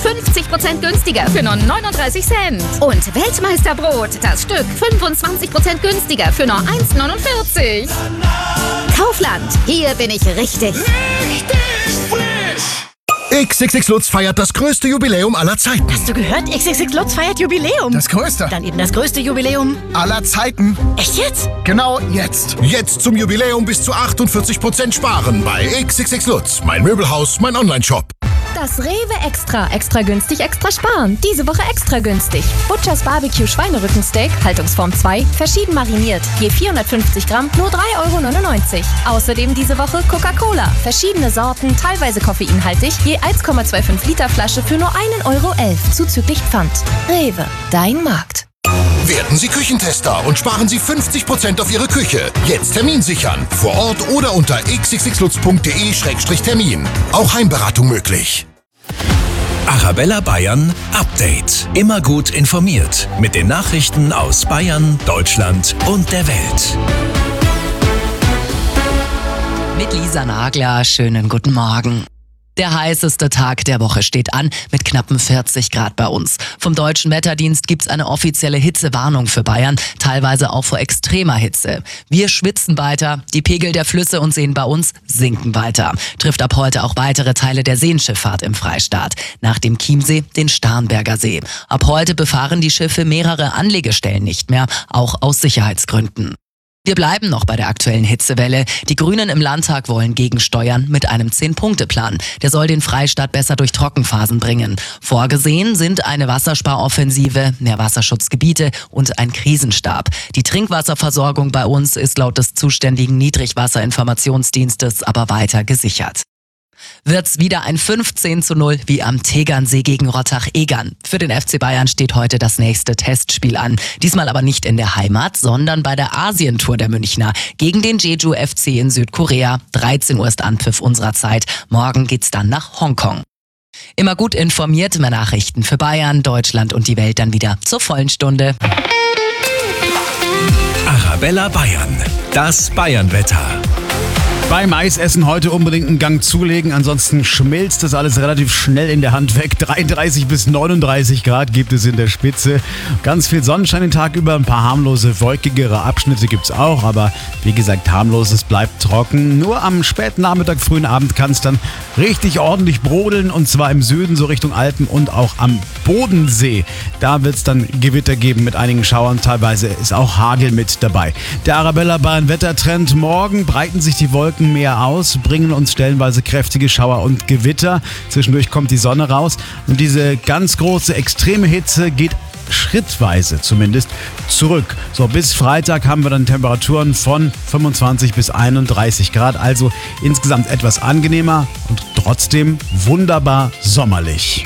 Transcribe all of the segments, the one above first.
50% günstiger für nur 39 Cent. Und Weltmeisterbrot, das Stück 25% günstiger für nur 1,49. Kaufland, hier bin ich richtig. XXX Lutz feiert das größte Jubiläum aller Zeiten. Hast du gehört? XXX Lutz feiert Jubiläum. Das größte. Dann eben das größte Jubiläum aller Zeiten. Echt jetzt? Genau jetzt. Jetzt zum Jubiläum bis zu 48% sparen bei XXX Lutz. Mein Möbelhaus, mein Onlineshop. Das Rewe Extra. Extra günstig, extra sparen. Diese Woche extra günstig. Butchers Barbecue Schweinerückensteak, Haltungsform 2, verschieden mariniert. Je 450 Gramm, nur 3,99 €. Außerdem diese Woche Coca-Cola. Verschiedene Sorten, teilweise koffeinhaltig. Je 1,25 Liter Flasche für nur 1,11 € zuzüglich Pfand. Rewe, dein Markt. Werden Sie Küchentester und sparen Sie 50% auf Ihre Küche. Jetzt Termin sichern. Vor Ort oder unter xxxlutz.de/termin. Auch Heimberatung möglich. Arabella Bayern Update. Immer gut informiert mit den Nachrichten aus Bayern, Deutschland und der Welt. Mit Lisa Nagler, schönen guten Morgen. Der heißeste Tag der Woche steht an mit knappen 40 Grad bei uns. Vom Deutschen Wetterdienst gibt's eine offizielle Hitzewarnung für Bayern, teilweise auch vor extremer Hitze. Wir schwitzen weiter, die Pegel der Flüsse und Seen bei uns sinken weiter. Trifft ab heute auch weitere Teile der Seenschifffahrt im Freistaat. Nach dem Chiemsee den Starnberger See. Ab heute befahren die Schiffe mehrere Anlegestellen nicht mehr, auch aus Sicherheitsgründen. Wir bleiben noch bei der aktuellen Hitzewelle. Die Grünen im Landtag wollen gegensteuern mit einem 10-Punkte-Plan. Der soll den Freistaat besser durch Trockenphasen bringen. Vorgesehen sind eine Wassersparoffensive, mehr Wasserschutzgebiete und ein Krisenstab. Die Trinkwasserversorgung bei uns ist laut des zuständigen Niedrigwasserinformationsdienstes aber weiter gesichert. Wird's wieder ein 15:0 wie am Tegernsee gegen Rottach-Egern. Für den FC Bayern steht heute das nächste Testspiel an. Diesmal aber nicht in der Heimat, sondern bei der Asientour der Münchner gegen den Jeju FC in Südkorea. 13 Uhr ist Anpfiff unserer Zeit. Morgen geht's dann nach Hongkong. Immer gut informiert, mehr Nachrichten für Bayern, Deutschland und die Welt dann wieder zur vollen Stunde. Arabella Bayern, das Bayernwetter. Beim Eisessen heute unbedingt einen Gang zulegen, ansonsten schmilzt das alles relativ schnell in der Hand weg. 33 bis 39 Grad gibt es in der Spitze. Ganz viel Sonnenschein den Tag über, ein paar harmlose, wolkigere Abschnitte gibt's auch, aber wie gesagt, harmlos, es bleibt trocken. Nur am späten Nachmittag, frühen Abend kann es dann richtig ordentlich brodeln, und zwar im Süden, so Richtung Alpen und auch am Bodensee. Da wird es dann Gewitter geben mit einigen Schauern, teilweise ist auch Hagel mit dabei. Der Arabella Bayern Wettertrend: morgen breiten sich die Wolken mehr aus, bringen uns stellenweise kräftige Schauer und Gewitter. Zwischendurch kommt die Sonne raus und diese ganz große, extreme Hitze geht schrittweise zumindest zurück. So, bis Freitag haben wir dann Temperaturen von 25 bis 31 Grad, also insgesamt etwas angenehmer und trotzdem wunderbar sommerlich.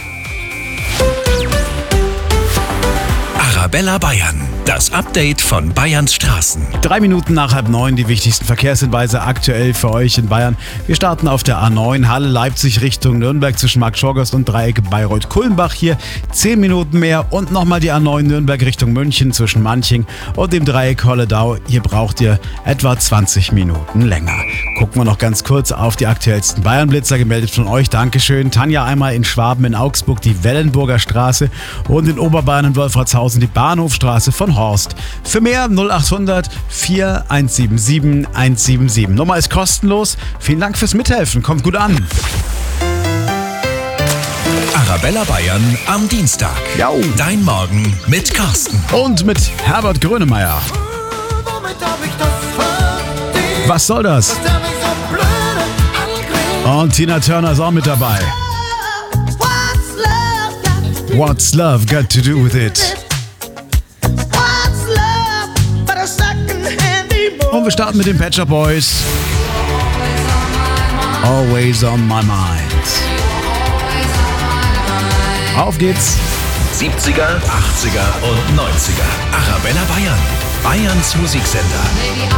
Arabella Bayern, das Update von Bayerns Straßen. 3 Minuten nach 8:30, die wichtigsten Verkehrshinweise aktuell für euch in Bayern. Wir starten auf der A9 Halle-Leipzig Richtung Nürnberg zwischen Markt-Schorgast und Dreieck Bayreuth-Kulmbach. Hier 10 Minuten mehr, und nochmal die A9 Nürnberg Richtung München zwischen Manching und dem Dreieck Holledau. Hier braucht ihr etwa 20 Minuten länger. Gucken wir noch ganz kurz auf die aktuellsten Bayern-Blitzer, gemeldet von euch. Dankeschön. Tanja einmal in Schwaben, in Augsburg die Wellenburger Straße und in Oberbayern in Wolfratshausen die Bahnhofstraße von Horst. Für mehr 0800 4177 177. Nummer ist kostenlos. Vielen Dank fürs Mithelfen. Kommt gut an. Arabella Bayern am Dienstag. Jau. Dein Morgen mit Carsten. Und mit Herbert Grönemeyer. Was soll das? Und Tina Turner ist auch mit dabei. What's love got to do with it? Und wir starten mit den Pet Shop Boys. Always on my mind. Auf geht's. 70er, 80er und 90er. Arabella Bayern. Bayerns Musiksender.